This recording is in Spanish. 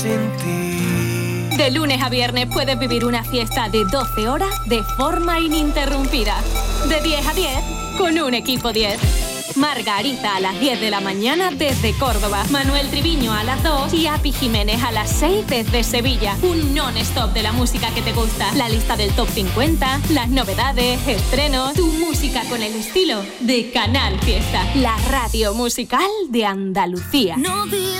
sin ti. De lunes a viernes puedes vivir una fiesta de 12 horas de forma ininterrumpida. De 10 a 10, con un equipo 10. Margarita a las 10 de la mañana desde Córdoba, Manuel Triviño a las 2 y Api Jiménez a las 6 desde Sevilla. Un non-stop de la música que te gusta. La lista del Top 50, las novedades, estrenos, tu música con el estilo de Canal Fiesta. La radio musical de Andalucía. No